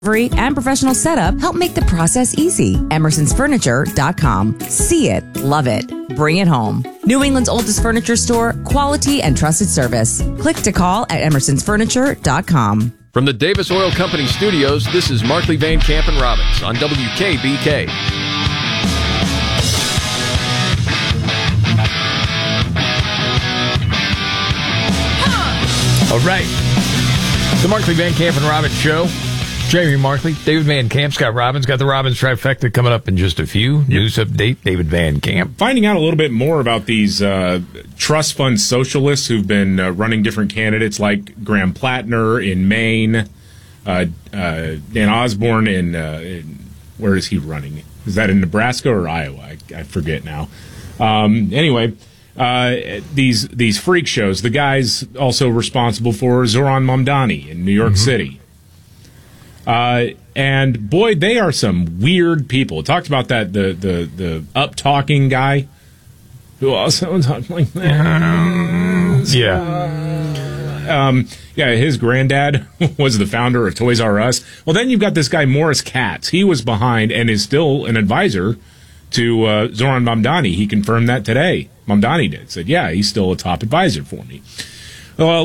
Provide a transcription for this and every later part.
and professional setup help make the process easy. Emersonsfurniture.com. See it, love it, bring it home. New England's oldest furniture store, quality and trusted service. Click to call at emersonsfurniture.com. From the Davis Oil Company studios, this is Markley, Van Camp, and Robbins on WKBK. All right. The Markley, Van Camp, and Robbins show. Jamie Markley, David Van Camp, Scott Robbins. Got the Robbins trifecta coming up in just a few. Yep. News update, David Van Camp. Finding out a little bit more about these trust fund socialists who've been running different candidates like Graham Plattner in Maine, Dan Osborne in where is he running? Is that in Nebraska or Iowa? I forget now. Anyway, these freak shows. The guy's also responsible for Zoran Mamdani in New York City. And boy, they are some weird people. It talks about that the up talking guy who also talked like that. His granddad was the founder of Toys R Us. Well, then you've got this guy Morris Katz. He was behind and is still an advisor to Zoran Mamdani. He confirmed that today. Mamdani did. Said, yeah, he's still a top advisor for me. Well,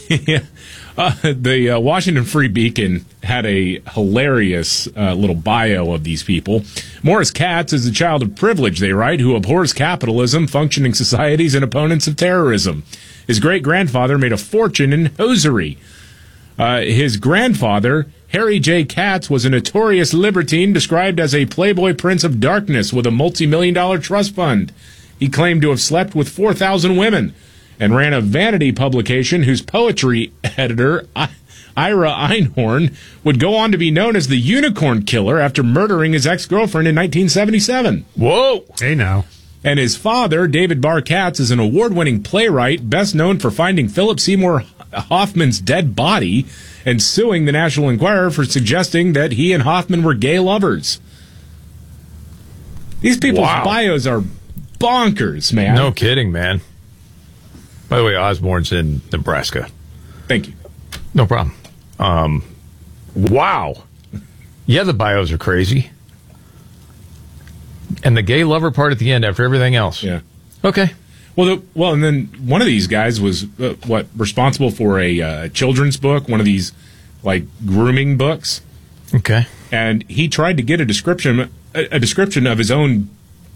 the Washington Free Beacon had a hilarious little bio of these people. Morris Katz is a child of privilege, they write, who abhors capitalism, functioning societies, and opponents of terrorism. His great-grandfather made a fortune in hosiery. His grandfather, Harry J. Katz, was a notorious libertine described as a playboy prince of darkness with a multi-million-dollar trust fund. He claimed to have slept with 4,000 women and ran a vanity publication whose poetry editor, Ira Einhorn, would go on to be known as the Unicorn Killer after murdering his ex-girlfriend in 1977. Whoa! Hey, now. And his father, David Barr Katz, is an award-winning playwright, best known for finding Philip Seymour Hoffman's dead body and suing the National Enquirer for suggesting that he and Hoffman were gay lovers. These people's bios are bonkers, man. No kidding, man. By the way, Osborne's in Nebraska. Thank you. No problem. Wow. Yeah, the bios are crazy. And the gay lover part at the end after everything else. Yeah. Okay. Well, and then one of these guys was, responsible for a children's book, one of these, like, grooming books. Okay. And he tried to get a description of his own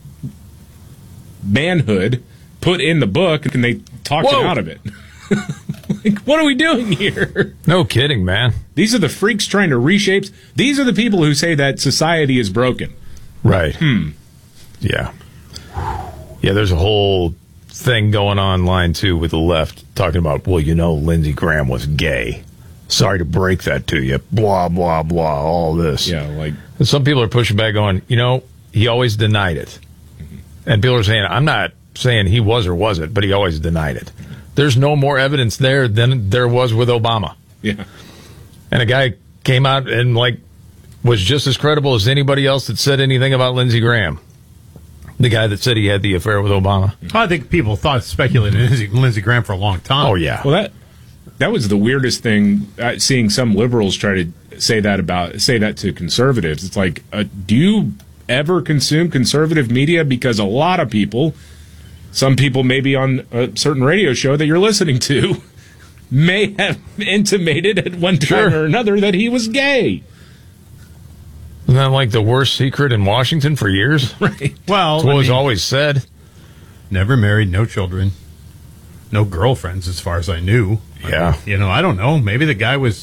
manhood put in the book, and they talked him out of it. Like, what are we doing here? No kidding, man. These are the freaks trying to reshape. These are the people who say that society is broken. Right. Yeah. Yeah, there's a whole thing going online, too, with the left, talking about, well, Lindsey Graham was gay. Sorry to break that to you. Blah, blah, blah, all this. Yeah, like... And some people are pushing back going, he always denied it. And people are saying, I'm not saying he was or wasn't, but he always denied it. There's no more evidence there than there was with Obama. Yeah. And a guy came out and, was just as credible as anybody else that said anything about Lindsey Graham. The guy that said he had the affair with Obama. I think people speculated Lindsey Graham for a long time. Oh, yeah. Well, that was the weirdest thing, seeing some liberals try to say that to conservatives. It's like, do you ever consume conservative media? Because a lot of people, some people maybe on a certain radio show that you're listening to, may have intimated at one time or another that he was gay. Isn't that like the worst secret in Washington for years? Right. Well, that's what was always said. Never married, no children, no girlfriends as far as I knew. Yeah. I don't know. Maybe the guy was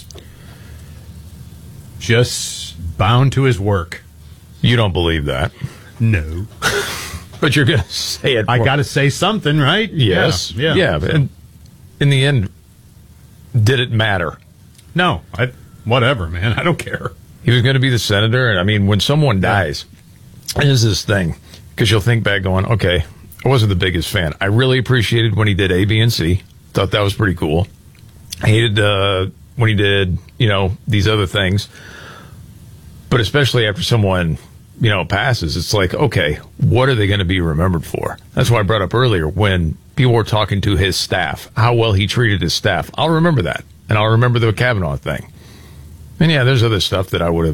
just bound to his work. You don't believe that? No. But you're going to say it. I got to say something, right? Yes. Yeah. And in the end, did it matter? No. Whatever, man. I don't care. He was going to be the senator. And, when someone dies, there's this thing. Because you'll think back going, okay, I wasn't the biggest fan. I really appreciated when he did A, B, and C. Thought that was pretty cool. I hated when he did, these other things. But especially after someone, passes, it's like, okay, what are they going to be remembered for? That's why I brought up earlier when people were talking to his staff, how well he treated his staff. I'll remember that. And I'll remember the Kavanaugh thing. And yeah, there's other stuff that I would have